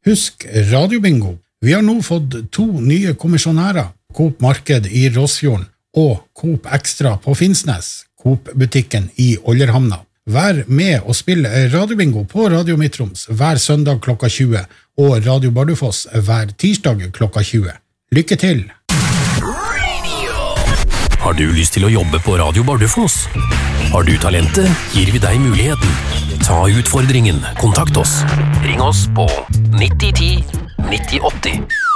Husk radiobingo. Vi har nå fått 2 nye kommisjonærer, Coop Marked i Råsfjorden og Coop Extra på Finnsnes, Coop-butikken i Ollerhamna. Vær med og spill radiobingo på Radio Midtroms hver søndag klokka 20 og Radio Bardufoss hver tirsdag klokka 20. Lykke til! Har du lyst til å jobbe på Radio Bardufoss? Har du talentet, gir vi deg muligheten. Ta utfordringen. Kontakt oss. Ring oss på 9010 9080.